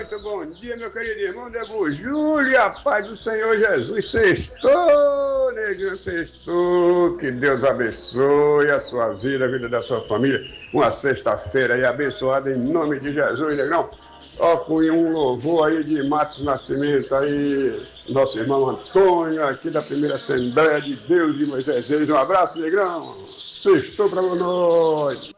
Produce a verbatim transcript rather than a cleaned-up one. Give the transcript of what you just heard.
Muito bom dia, meu querido irmão Debo Júlio, a paz do Senhor Jesus. Sextou, neguinho, sextou. Que Deus abençoe a sua vida, a vida da sua família. Uma sexta-feira aí abençoada em nome de Jesus, negrão. Ó, com um louvor aí de Matos Nascimento aí, nosso irmão Antônio, aqui da primeira Assembleia de Deus de Moisés. Um abraço, negrão. Sextou pra nós.